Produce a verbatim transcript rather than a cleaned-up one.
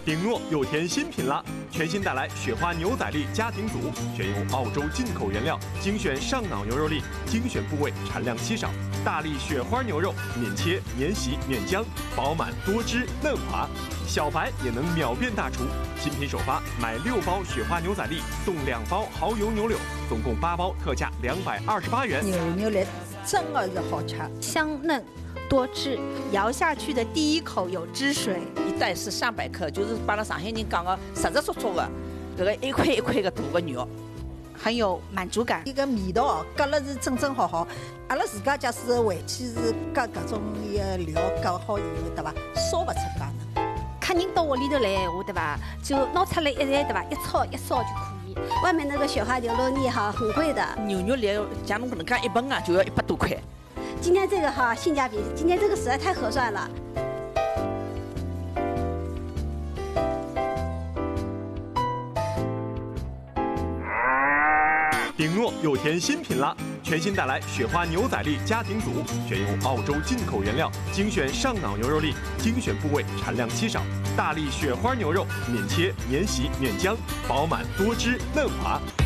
顶诺又添新品啦！全新带来雪花牛仔力家庭组，选用澳洲进口原料，精选上脑牛肉粒，精选部位，产量稀少。大力雪花牛肉，免切、免洗、免浆，饱满多汁嫩滑，小白也能秒变大厨。新品首发，买六包雪花牛仔粒送两包蚝油牛柳，总共八包，特价两百二十八元。 牛牛粒真的是好吃， 香嫩多汁，咬下去的第一口有汁水。 一袋是三百克，就是把那上海人讲的实实说说的，这个一块一块的大的肉。 很有满足感， 一个味道哦，夹了是正正好好。阿拉自家假使回去是夹各种个料夹好以后，对吧？烧不出介能。 客人到屋里头来闲话，对吧？就拿出来一来，对吧？一炒一烧就可以。 外面那个雪花牛肉粒哈很贵的， 牛肉粒像侬搿能介一盆啊，就要一百多块。 今天这个哈性价比，今天这个实在太合算了。 顶诺又添新品啦！全新带来雪花牛仔力家庭组，选用澳洲进口原料，精选上脑牛肉粒，精选部位，产量稀少。大力雪花牛肉，免切、免洗、免浆，饱满多汁嫩滑。